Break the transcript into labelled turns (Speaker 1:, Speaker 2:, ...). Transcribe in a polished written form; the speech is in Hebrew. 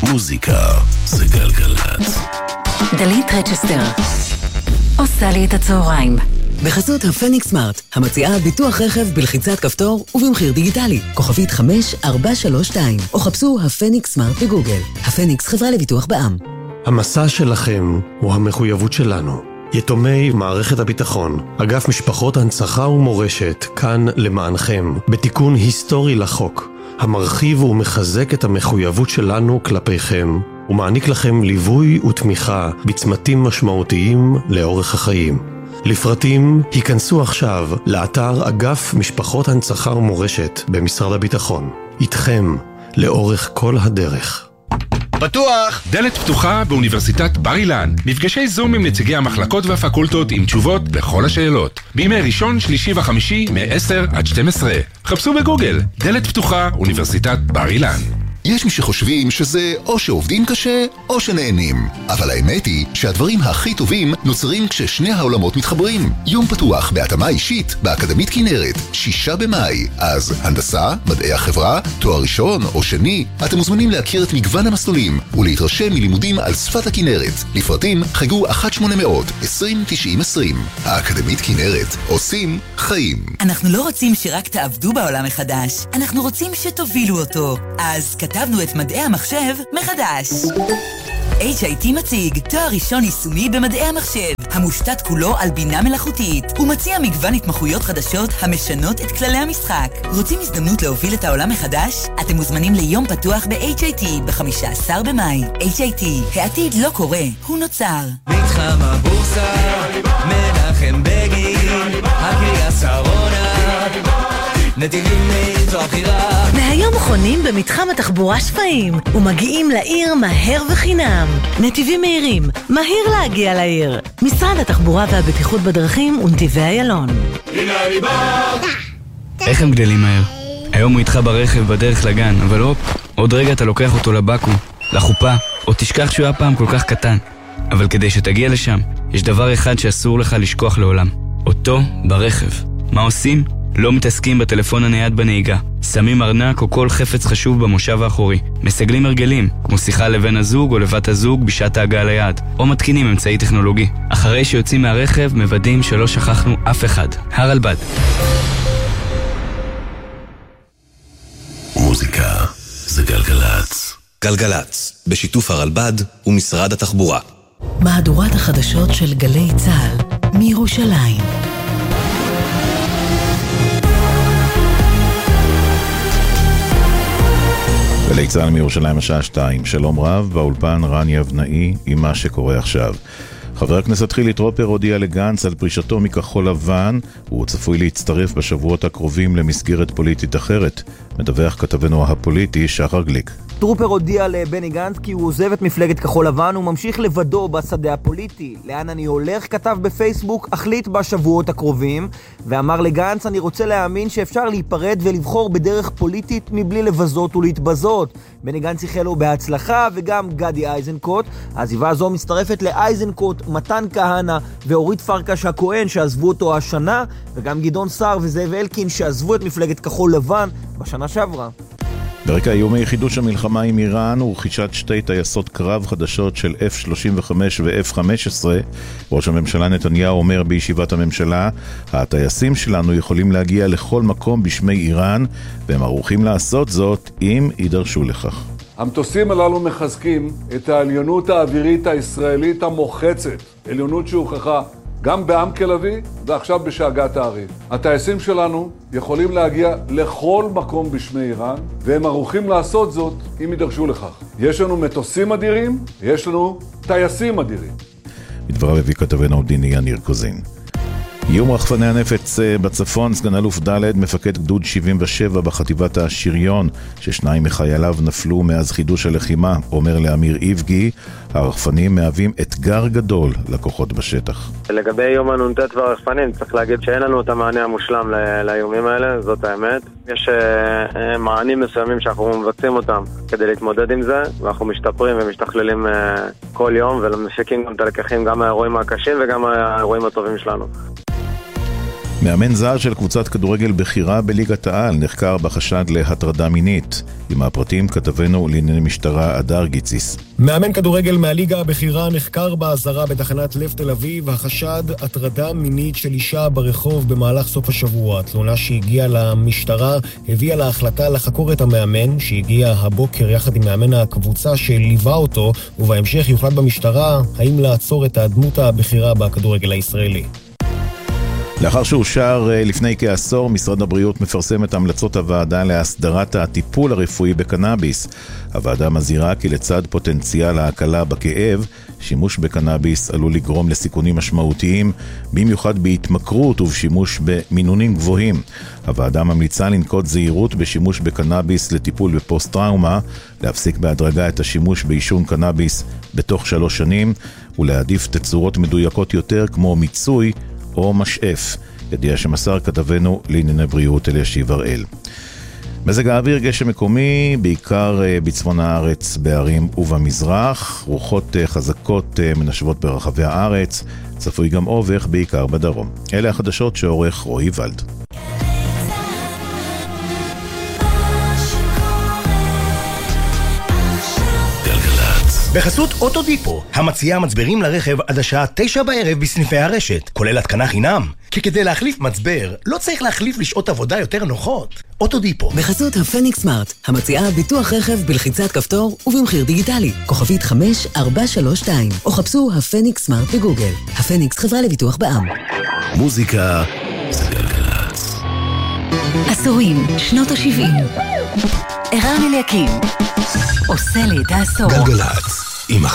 Speaker 1: מוזיקה זה גלגלת.
Speaker 2: דלית רצ'סטר עושה לי את הצהריים.
Speaker 3: בחסות הפניקס סמארט, המציעה ביטוח רכב בלחיצת כפתור ובמחיר דיגיטלי. כוכבית 5432, או חפשו הפניקס סמארט בגוגל. הפניקס, חברה לביטוח בע"מ.
Speaker 4: המסע שלכם הוא המחויבות שלנו. יתומי מערכת הביטחון, אגף משפחות הנצחה ומורשת, כאן למענכם, בתיקון היסטורי לחוק, המרחיב ומחזק את המחויבות שלנו כלפיכם, ומעניק לכם ליווי ותמיכה בצמתים משמעותיים לאורך החיים. לפרטים, היכנסו עכשיו לאתר אגף משפחות הנצחה ומורשת במשרד הביטחון. איתכם, לאורך כל הדרך.
Speaker 5: פתוח! דלת פתוחה באוניברסיטת בר אילן. מפגשי זום עם נציגי המחלקות והפקולטות עם תשובות לכל השאלות. בימי ראשון, שלישי וחמישי מ-10 עד 12. חפשו בגוגל, דלת פתוחה, אוניברסיטת בר אילן.
Speaker 6: יש מי שחושבים שזה או שעובדים קשה או שנהנים. אבל האמת היא שהדברים הכי טובים נוצרים כששני העולמות מתחברים. יום פתוח בהתאמה אישית באקדמית כנרת, 6 במאי. אז הנדסה, מדעי החברה, תואר ראשון או שני, אתם מוזמנים להכיר את מגוון המסלולים ולהתרשם מלימודים על שפת הכנרת. לפרטים חייגו 1-800-20-90-20. האקדמית כנרת, עושים חיים.
Speaker 7: אנחנו לא רוצים שרק תעבדו בעולם מחדש, אנחנו רוצים שתובילו אותו. אז כתבנו את מדעי המחשב מחדש. HIT מציג תואר ראשון יישומי במדעי המחשב, המושתת כולו על בינה מלאכותית. הוא מציע מגוון התמחויות חדשות המשנות את כללי המשחק. רוצים הזדמנות להוביל את העולם מחדש? אתם מוזמנים ליום פתוח ב-HIT ב-15 במאי. HIT, העתיד לא קורה, הוא נוצר.
Speaker 8: מתחם הבורסה, מנחם בגין, הקריה שרונה, נתיבים זו הבחירה.
Speaker 9: מהיום חונים במתחם התחבורה שפיים ומגיעים לעיר מהר וחינם. נתיבים מהירים, מהיר להגיע לעיר. משרד התחבורה והבטיחות בדרכים ונתיבי איילון.
Speaker 10: איך הם גדלים מהר? היום הוא איתך ברכב בדרך לגן, אבל עוד רגע אתה לוקח אותו לבקו, לחופה, או תשכח שהוא היה פעם כל כך קטן. אבל כדי שתגיע לשם, יש דבר אחד שאסור לך לשכוח לעולם. אותו ברכב. מה עושים? לא מתעסקים בטלפון הנייד בנהיגה. שמים ארנק או כל חפץ חשוב במושב האחורי. מסגלים הרגלים, כמו שיחה לבן הזוג או לבת הזוג בשעת ההגעה ליעד. או מתקינים אמצעי טכנולוגי. אחרי שיוצאים מהרכב, מוודאים שלא שכחנו אף אחד. הרלב"ד.
Speaker 1: מוזיקה זה גלגלץ.
Speaker 11: גלגלץ, בשיתוף הרלב"ד ומשרד התחבורה.
Speaker 3: מהדורת החדשות של גלי צה"ל מירושלים.
Speaker 12: גלי צה"ל מירושלים השעה 2. שלום רב, באולפן רן יבנאי עם מה שקורה עכשיו. חבר הכנסת חילי טרופר הודיע לגנץ על פרישתו מכחול לבן, הוא צפוי להצטרף בשבועות הקרובים למסגרת פוליטית אחרת. מדווח כתבנו הפוליטי שחר גליק.
Speaker 13: טרופר הודיע לבני גנץ כי הוא עוזב את מפלגת כחול לבן וממשיך לבדו בשדה הפוליטי. לאן אני הולך? כתב בפייסבוק, החליט בשבועות הקרובים, ואמר לגנץ, אני רוצה להאמין שאפשר להיפרד ולבחור בדרך פוליטית מבלי לבזות ולהתבזות. בני גנץ איחל לו בהצלחה, וגם גדי איזנקוט. העזיבה הזו מצטרפת לאיזנקוט, מתן כהנא ואורית פרקש הכהן שעזבו אותו השנה, וגם גדעון סער וזאב אלקין שעזבו את מפלגת כחול לבן בשנה שעברה.
Speaker 12: ברקע איומי חידוש המלחמה עם איראן ורכישת 2 טייסות קרב חדשות של F-35 ו-F-15, ראש הממשלה נתניהו אומר בישיבת הממשלה, הטייסים שלנו יכולים להגיע לכל מקום בשמי איראן, והם ערוכים לעשות זאת אם יידרשו לכך.
Speaker 14: המטוסים הללו מחזקים את העליונות האווירית הישראלית המוחצת, עליונות שהוכחה גם בעם כלבי ועכשיו בשאגת הערים. הטייסים שלנו יכולים להגיע לכל מקום בשמי איראן, והם ערוכים לעשות זאת אם יידרשו לכך. יש לנו מטוסים אדירים, יש לנו טייסים אדירים.
Speaker 12: בדבריו הביא כתבנו דיני יניר קוזין. איום רחפני הנפץ בצפון, סגן אלוף ד' מפקד גדוד 77 בחטיבת השריון, ששניים מחייליו נפלו מאז חידוש הלחימה, אומר לאמיר איבגי, הרחפנים מהווים אתגר גדול לכוחות בשטח.
Speaker 15: לגבי איום הנ"ט והרחפנים, צריך להגיד שאין לנו את המענה המושלם לאיומים האלה, זאת האמת. יש מענים מסוימים שאנחנו מבצעים אותם כדי להתמודד עם זה, ואנחנו משתפרים ומשתכללים כל יום, ומפיקים גם את הלקחים, גם האירועים הקשים וגם האירועים הטובים שלנו.
Speaker 12: מאמן זר של קבוצת כדורגל בחירה בליגת העל נחקר בחשד להטרדה מינית. עם הפרטים כתבנו לענייני משטרה אדר גיציס.
Speaker 16: מאמן כדורגל מהליגה הבחירה נחקר באזהרה בתחנת לב תל אביב, החשד הטרדה מינית של אישה ברחוב במהלך סוף השבוע. תלונה שהגיעה למשטרה הביאה להחלטה לחקור את המאמן, שהגיע הבוקר יחד עם מאמן הקבוצה שליווה אותו, ובהמשך יוחלט במשטרה האם לעצור את הדמות הבחירה בכדורגל הישראלי.
Speaker 12: לאחר שאושר לפני כעשור, משרד הבריאות מפרסם את המלצות הוועדה להסדרת הטיפול הרפואי בקנאביס. הוועדה מזהירה כי לצד פוטנציאל ההקלה בכאב, שימוש בקנאביס עלול לגרום לסיכונים משמעותיים, במיוחד בהתמכרות ובשימוש במינונים גבוהים. הוועדה ממליצה לנקוט זהירות בשימוש בקנאביס לטיפול בפוסט-טראומה, להפסיק בהדרגה את השימוש בעישון קנאביס בתוך 3 שנים, ולהעדיף תצורות מדויקות יותר כמו מיצוי או משאף, ידיעה שמסר כתבנו לענייני בריאות אלישיב הראל. מזג האוויר גשם מקומי, בעיקר בצפון הארץ, בערים ובמזרח, רוחות חזקות מנשבות ברחבי הארץ, צפוי גם אובך בעיקר בדרום. אלה החדשות שעורך רועי ולד.
Speaker 17: בחסות אוטודיפו, המציעה מצברים לרכב עד השעה 9 בערב בסניפי הרשת, כולל התקנה חינם. כי כדי להחליף מצבר, לא צריך להחליף לשעות עבודה יותר נוחות. אוטודיפו.
Speaker 3: בחסות הפניקס סמארט, המציעה ביטוח רכב בלחיצת כפתור ובמחיר דיגיטלי. כוכבית 5432, או חפשו הפניקס סמארט בגוגל. הפניקס חברה לביטוח בע"מ.
Speaker 1: מוזיקה זה גלגלצ.
Speaker 2: עשורים, שנות ה-70. ערן אליקים. עושה לי את העשור.
Speaker 1: גלגלצ.